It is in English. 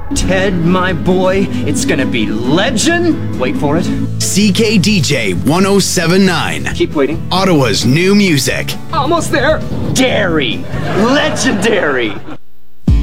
Ted, my boy, it's gonna be legend. Wait for it. CKDJ 1079. Keep waiting. Ottawa's new music. Almost there. Dairy. Legendary.